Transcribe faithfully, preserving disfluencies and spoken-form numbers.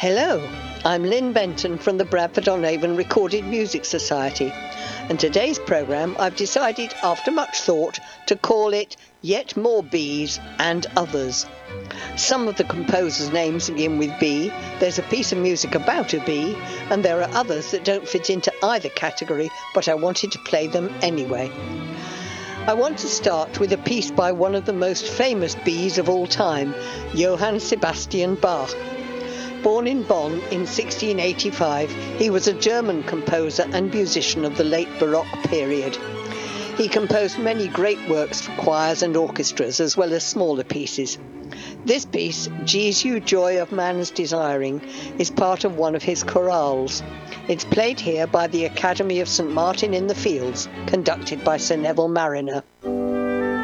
Hello, I'm Lynn Benton from the Bradford-on-Avon Recorded Music Society, and today's programme I've decided, after much thought, to call it Yet More Bees and Others. Some of the composers' names begin with B, there's a piece of music about a bee, and there are others that don't fit into either category, but I wanted to play them anyway. I want to start with a piece by one of the most famous bees of all time, Johann Sebastian Bach. Born in Bonn in sixteen eighty-five, he was a German composer and musician of the late Baroque period. He composed many great works for choirs and orchestras, as well as smaller pieces. This piece, Jesu, Joy of Man's Desiring, is part of one of his chorales. It's played here by the Academy of Saint Martin in the Fields, conducted by Sir Neville Marriner.